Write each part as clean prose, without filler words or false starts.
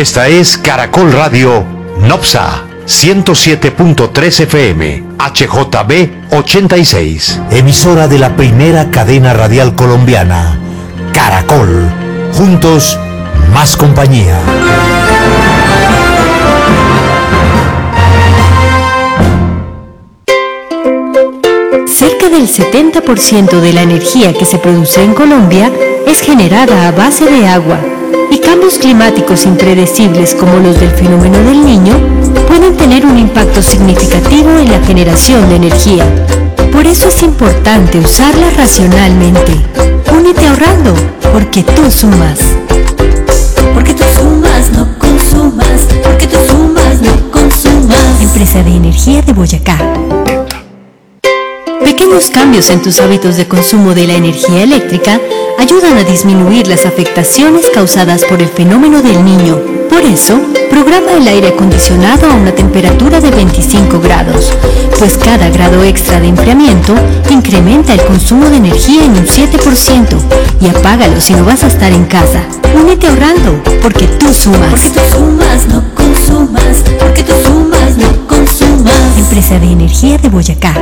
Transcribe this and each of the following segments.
Esta es Caracol Radio Nopsa 107.3 FM, HJB 86. Emisora de la primera cadena radial colombiana, Caracol. Juntos, más compañía. Cerca del 70% de la energía que se produce en Colombia es generada a base de agua, y cambios climáticos impredecibles como los del fenómeno del Niño pueden tener un impacto significativo en la generación de energía. Por eso es importante usarla racionalmente. Únete ahorrando, porque tú sumas. Porque tú sumas, no consumas. Porque tú sumas, no consumas. Empresa de Energía de Boyacá. Pequeños cambios en tus hábitos de consumo de la energía eléctrica ayudan a disminuir las afectaciones causadas por el fenómeno del Niño. Por eso, programa el aire acondicionado a una temperatura de 25 grados, pues cada grado extra de enfriamiento incrementa el consumo de energía en un 7%, y apágalo si no vas a estar en casa. Únete ahorrando, porque tú sumas. Porque tú sumas, no consumas. Porque tú sumas, no consumas. Empresa de Energía de Boyacá.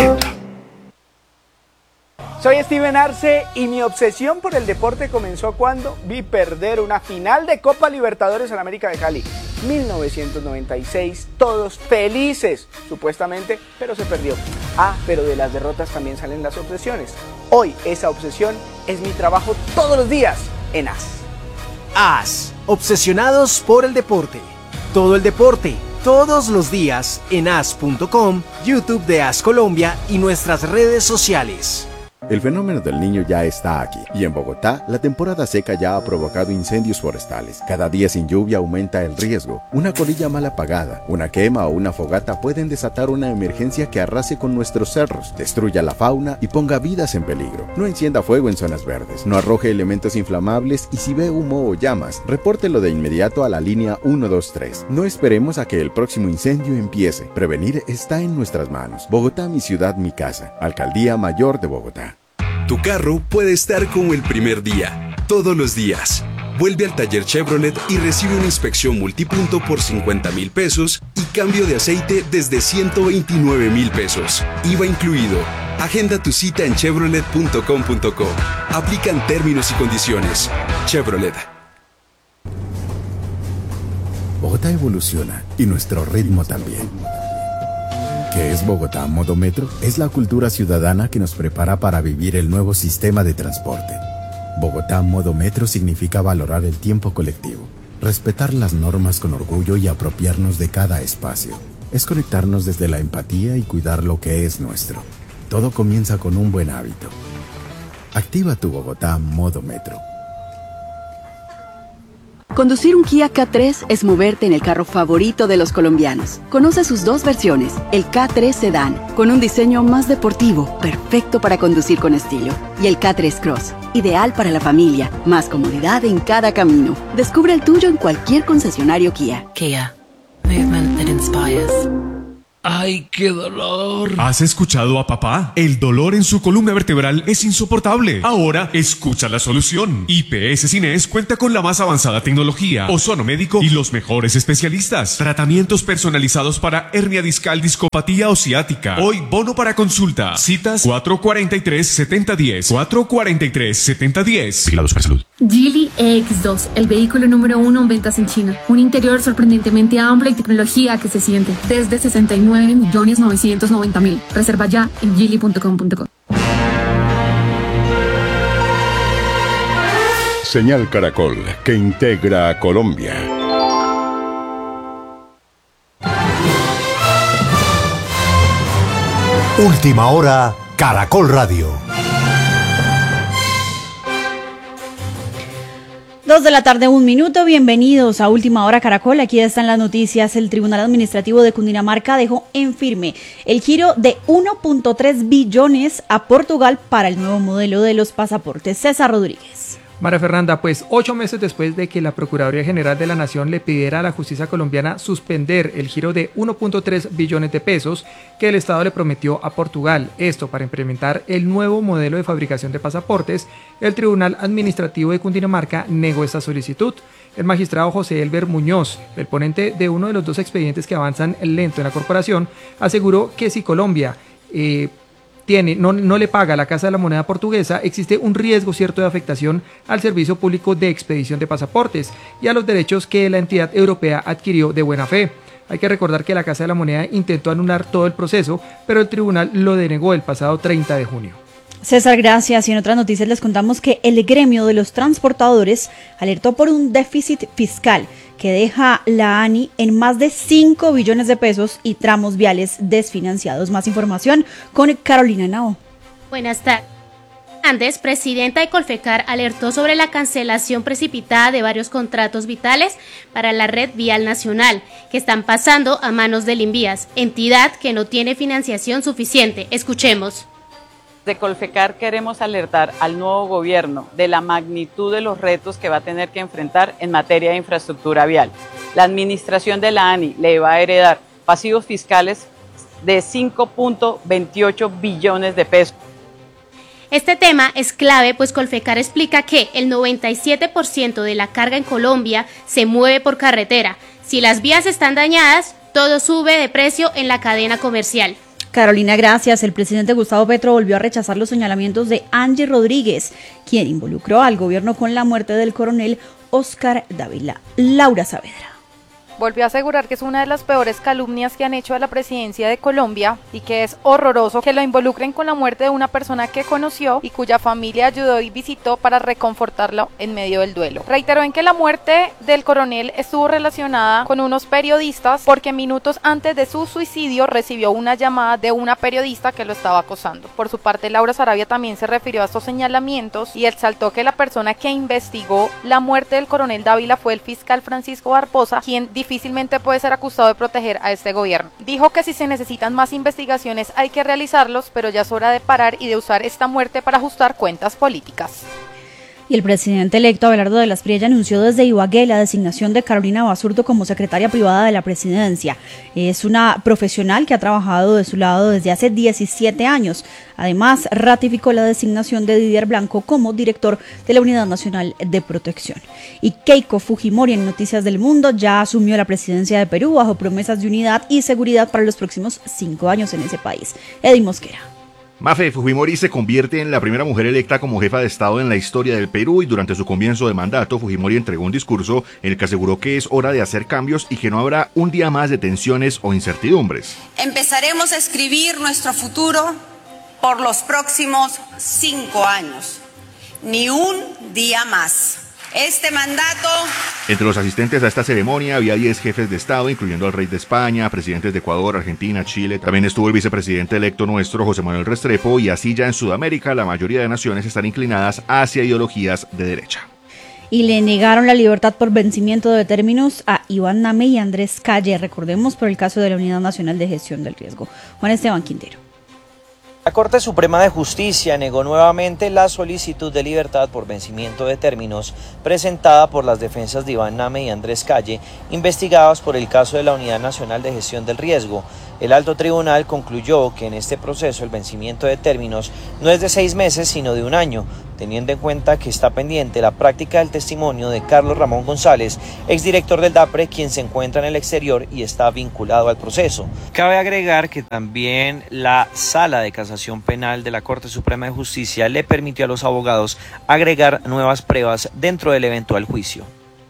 Soy Steven Arce y mi obsesión por el deporte comenzó cuando vi perder una final de Copa Libertadores en América de Cali. 1996, todos felices, supuestamente, pero se perdió. Pero de las derrotas también salen las obsesiones. Hoy esa obsesión es mi trabajo todos los días en AS. AS, obsesionados por el deporte. Todo el deporte, todos los días en as.com, YouTube de AS Colombia y nuestras redes sociales. El fenómeno del Niño ya está aquí, y en Bogotá la temporada seca ya ha provocado incendios forestales. Cada día sin lluvia aumenta el riesgo. Una colilla mal apagada, una quema o una fogata pueden desatar una emergencia que arrase con nuestros cerros, destruya la fauna y ponga vidas en peligro. No encienda fuego en zonas verdes, no arroje elementos inflamables, y si ve humo o llamas, repórtelo de inmediato a la línea 123. No esperemos a que el próximo incendio empiece. Prevenir está en nuestras manos. Bogotá, mi ciudad, mi casa. Alcaldía Mayor de Bogotá. Tu carro puede estar como el primer día, todos los días. Vuelve al taller Chevrolet y recibe una inspección multipunto por 50,000 pesos y cambio de aceite desde 129,000 pesos. IVA incluido. Agenda tu cita en chevrolet.com.co. Aplican términos y condiciones. Chevrolet. Bogotá evoluciona y nuestro ritmo también. ¿Qué es Bogotá Modo Metro? Es la cultura ciudadana que nos prepara para vivir el nuevo sistema de transporte. Bogotá Modo Metro significa valorar el tiempo colectivo, respetar las normas con orgullo y apropiarnos de cada espacio. Es conectarnos desde la empatía y cuidar lo que es nuestro. Todo comienza con un buen hábito. Activa tu Bogotá Modo Metro. Conducir un Kia K3 es moverte en el carro favorito de los colombianos. Conoce sus dos versiones, el K3 Sedan, con un diseño más deportivo, perfecto para conducir con estilo, y el K3 Cross, ideal para la familia, más comodidad en cada camino. Descubre el tuyo en cualquier concesionario Kia. Kia, movement that inspires. ¡Ay, qué dolor! ¿Has escuchado a papá? El dolor en su columna vertebral es insoportable. Ahora, escucha la solución. IPS Cines cuenta con la más avanzada tecnología, ozono médico y los mejores especialistas. Tratamientos personalizados para hernia discal, discopatía o ciática. Hoy, bono para consulta. Citas 443-7010. 443-7010. Vigilados para salud. Geely EX2, el vehículo número 1 en ventas en China. Un interior sorprendentemente amplio y tecnología que se siente. Desde 69.990.000. Reserva ya en geely.com.co. Señal Caracol, que integra a Colombia. Última hora, Caracol Radio. 2:01 p.m, bienvenidos a Última Hora Caracol, aquí están las noticias. El Tribunal Administrativo de Cundinamarca dejó en firme el giro de 1.3 billones a Portugal para el nuevo modelo de los pasaportes. César Rodríguez. María Fernanda, pues 8 meses después de que la Procuraduría General de la Nación le pidiera a la justicia colombiana suspender el giro de 1.3 billones de pesos que el Estado le prometió a Portugal, esto para implementar el nuevo modelo de fabricación de pasaportes, el Tribunal Administrativo de Cundinamarca negó esta solicitud. El magistrado José Elber Muñoz, el ponente de uno de los 2 expedientes que avanzan lento en la corporación, aseguró que si Colombia no le paga a la Casa de la Moneda Portuguesa, existe un riesgo cierto de afectación al servicio público de expedición de pasaportes y a los derechos que la entidad europea adquirió de buena fe. Hay que recordar que la Casa de la Moneda intentó anular todo el proceso, pero el tribunal lo denegó el pasado 30 de junio. César, gracias. Y en otras noticias les contamos que el gremio de los transportadores alertó por un déficit fiscal que deja la ANI en más de 5 billones de pesos y tramos viales desfinanciados. Más información con Carolina Henao. Buenas tardes. Andes, presidenta de Colfecar, alertó sobre la cancelación precipitada de varios contratos vitales para la red vial nacional, que están pasando a manos del Invías, entidad que no tiene financiación suficiente. Escuchemos. De Colfecar queremos alertar al nuevo gobierno de la magnitud de los retos que va a tener que enfrentar en materia de infraestructura vial. La administración de la ANI le va a heredar pasivos fiscales de 5.28 billones de pesos. Este tema es clave, pues Colfecar explica que el 97% de la carga en Colombia se mueve por carretera. Si las vías están dañadas, todo sube de precio en la cadena comercial. Carolina, gracias. El presidente Gustavo Petro volvió a rechazar los señalamientos de Angie Rodríguez, quien involucró al gobierno con la muerte del coronel Oscar Dávila. Laura Saavedra. Volvió a asegurar que es una de las peores calumnias que han hecho a la presidencia de Colombia y que es horroroso que lo involucren con la muerte de una persona que conoció y cuya familia ayudó y visitó para reconfortarlo en medio del duelo. Reiteró en que la muerte del coronel estuvo relacionada con unos periodistas porque minutos antes de su suicidio recibió una llamada de una periodista que lo estaba acosando. Por su parte, Laura Sarabia también se refirió a estos señalamientos y exaltó que la persona que investigó la muerte del coronel Dávila fue el fiscal Francisco Barbosa, quien difícilmente puede ser acusado de proteger a este gobierno. Dijo que si se necesitan más investigaciones hay que realizarlos, pero ya es hora de parar y de usar esta muerte para ajustar cuentas políticas. Y el presidente electo Abelardo de las Priella anunció desde Ibagué la designación de Carolina Basurto como secretaria privada de la presidencia. Es una profesional que ha trabajado de su lado desde hace 17 años. Además, ratificó la designación de Didier Blanco como director de la Unidad Nacional de Protección. Y Keiko Fujimori, en Noticias del Mundo, ya asumió la presidencia de Perú bajo promesas de unidad y seguridad para los próximos 5 años en ese país. Eddy Mosquera. Mafe Fujimori se convierte en la primera mujer electa como jefa de Estado en la historia del Perú y durante su comienzo de mandato, Fujimori entregó un discurso en el que aseguró que es hora de hacer cambios y que no habrá un día más de tensiones o incertidumbres. Empezaremos a escribir nuestro futuro por los próximos 5 años. Ni un día más. Este mandato... Entre los asistentes a esta ceremonia había 10 jefes de Estado, incluyendo al rey de España, presidentes de Ecuador, Argentina, Chile. También estuvo el vicepresidente electo nuestro, José Manuel Restrepo, y así ya en Sudamérica la mayoría de naciones están inclinadas hacia ideologías de derecha. Y le negaron la libertad por vencimiento de términos a Iván Name y Andrés Calle, recordemos por el caso de la Unidad Nacional de Gestión del Riesgo. Juan Esteban Quintero. La Corte Suprema de Justicia negó nuevamente la solicitud de libertad por vencimiento de términos presentada por las defensas de Iván Name y Andrés Calle, investigados por el caso de la Unidad Nacional de Gestión del Riesgo. El alto tribunal concluyó que en este proceso el vencimiento de términos no es de 6 meses sino de 1 año, teniendo en cuenta que está pendiente la práctica del testimonio de Carlos Ramón González, exdirector del DAPRE, quien se encuentra en el exterior y está vinculado al proceso. Cabe agregar que también la Sala de Casación Penal de la Corte Suprema de Justicia le permitió a los abogados agregar nuevas pruebas dentro del eventual juicio.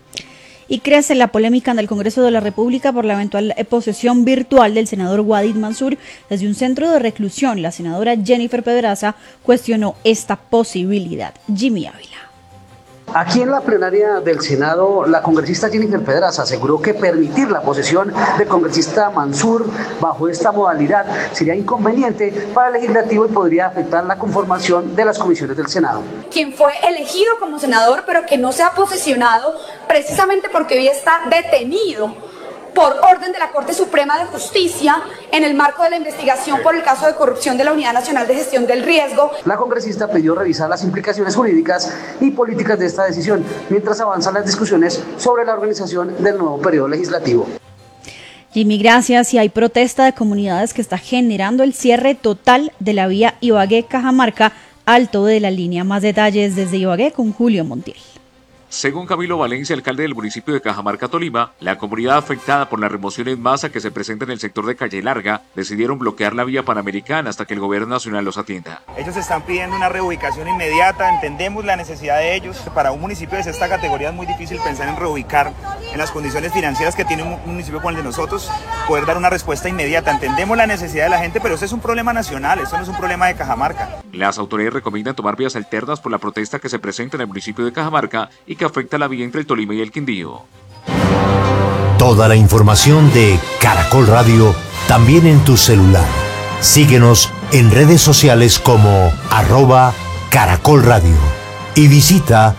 Y crece la polémica en el Congreso de la República por la eventual posesión virtual del senador Wadid Mansur desde un centro de reclusión. La senadora Jennifer Pedraza cuestionó esta posibilidad. Jimmy Ávila. Aquí en la plenaria del Senado, la congresista Jennifer Pedraza aseguró que permitir la posesión del congresista Mansur bajo esta modalidad sería inconveniente para el legislativo y podría afectar la conformación de las comisiones del Senado. Quien fue elegido como senador, pero que no se ha posesionado precisamente porque hoy está detenido por orden de la Corte Suprema de Justicia en el marco de la investigación por el caso de corrupción de la Unidad Nacional de Gestión del Riesgo. La congresista pidió revisar las implicaciones jurídicas y políticas de esta decisión, mientras avanzan las discusiones sobre la organización del nuevo periodo legislativo. Jimmy, gracias. Y hay protesta de comunidades que está generando el cierre total de la vía Ibagué-Cajamarca, alto de la línea. Más detalles desde Ibagué con Julio Montiel. Según Camilo Valencia, alcalde del municipio de Cajamarca, Tolima, la comunidad afectada por la remoción en masa que se presenta en el sector de Calle Larga decidieron bloquear la vía panamericana hasta que el gobierno nacional los atienda. Ellos están pidiendo una reubicación inmediata, entendemos la necesidad de ellos. Para un municipio de esta categoría es muy difícil pensar en reubicar en las condiciones financieras que tiene un municipio como el de nosotros, poder dar una respuesta inmediata. Entendemos la necesidad de la gente, pero este es un problema nacional, esto no es un problema de Cajamarca. Las autoridades recomiendan tomar vías alternas por la protesta que se presenta en el municipio de Cajamarca y que afecta la vía entre el Tolima y el Quindío. Toda la información de Caracol Radio también en tu celular. Síguenos en redes sociales como @Caracol Radio y visita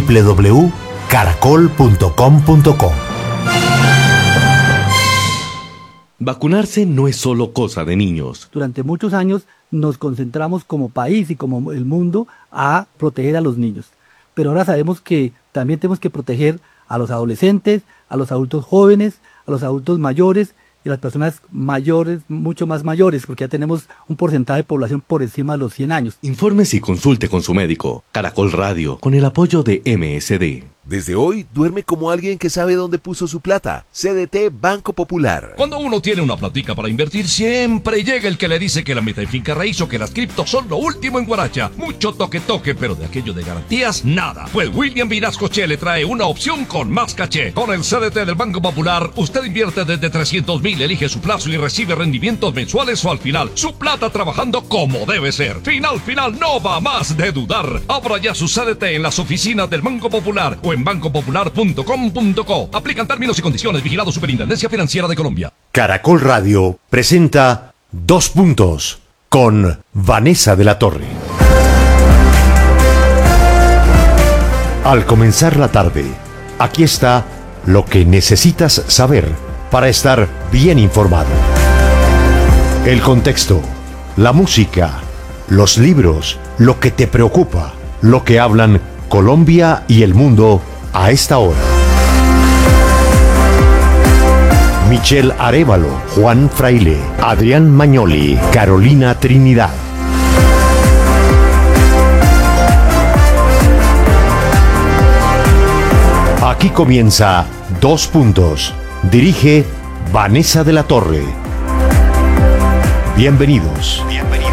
www.caracol.com.co. Vacunarse no es solo cosa de niños. Durante muchos años nos concentramos como país y como el mundo a proteger a los niños. Pero ahora sabemos que también tenemos que proteger a los adolescentes, a los adultos jóvenes, a los adultos mayores y a las personas mayores, mucho más mayores, porque ya tenemos un porcentaje de población por encima de los 100 años. Infórmese y consulte con su médico. Caracol Radio, con el apoyo de MSD. Desde hoy, duerme como alguien que sabe dónde puso su plata. CDT Banco Popular. Cuando uno tiene una platica para invertir, siempre llega el que le dice que la meta en finca raíz o que las criptos son lo último en Guaracha. Mucho toque, pero de aquello de garantías, nada. Pues William Vinascoche le trae una opción con más caché. Con el CDT del Banco Popular, usted invierte desde 300.000, elige su plazo y recibe rendimientos mensuales o al final. Su plata trabajando como debe ser. Final, no va más de dudar. Abra ya su CDT en las oficinas del Banco Popular o en bancopopular.com.co. Aplican términos y condiciones. Vigilado Superintendencia Financiera de Colombia. Caracol Radio presenta 2 puntos con Vanessa de la Torre. Al comenzar la tarde, aquí está lo que necesitas saber para estar bien informado. El contexto, la música, los libros, lo que te preocupa, lo que hablan Colombia y el mundo a esta hora. Michelle Arévalo, Juan Fraile, Adrián Mañoli, Carolina Trinidad. Aquí comienza 2 puntos. Dirige Vanessa de la Torre. Bienvenidos. Bienvenidos.